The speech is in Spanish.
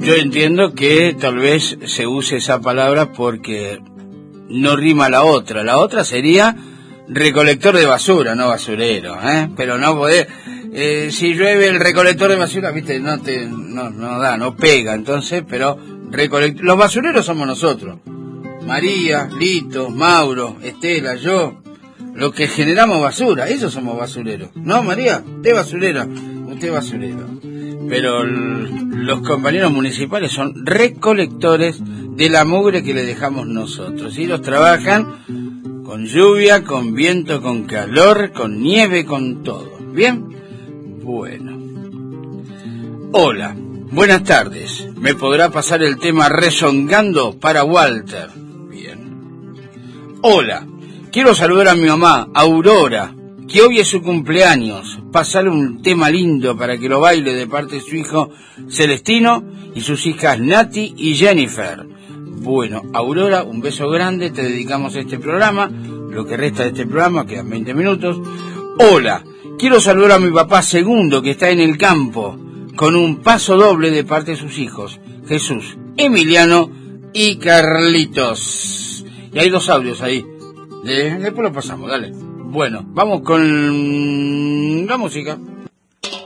Yo entiendo que tal vez se use esa palabra porque no rima la otra. La otra sería recolector de basura, no basurero, ¿eh? Pero no poder... si llueve el recolector de basura, viste, no da, no pega, entonces, pero los basureros somos nosotros. María, Lito, Mauro, Estela, yo, los que generamos basura, esos somos basureros. ¿No, María? Usted basurera, usted basurero. Pero los compañeros municipales son recolectores de la mugre que le dejamos nosotros. Y ellos trabajan con lluvia, con viento, con calor, con nieve, con todo. ¿Bien? Bueno. Hola, buenas tardes. ¿Me podrá pasar el tema rezongando para Walter? Bien. Hola, quiero saludar a mi mamá, Aurora, que hoy es su cumpleaños. Pasarle un tema lindo para que lo baile de parte de su hijo Celestino y sus hijas Nati y Jennifer. Bueno, Aurora, un beso grande, te dedicamos a este programa, lo que resta de este programa, quedan 20 minutos. Hola, quiero saludar a mi papá Segundo, que está en el campo, con un paso doble de parte de sus hijos, Jesús, Emiliano y Carlitos. Y hay 2 audios ahí, después lo pasamos, dale. Bueno, vamos con la música.